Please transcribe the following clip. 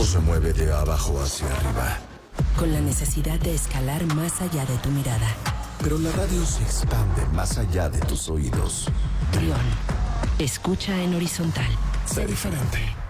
se mueve de abajo hacia arriba. Con la necesidad de escalar más allá de tu mirada. Pero la radio se expande más allá de tus oídos. Trión. Escucha en horizontal. Sé diferente.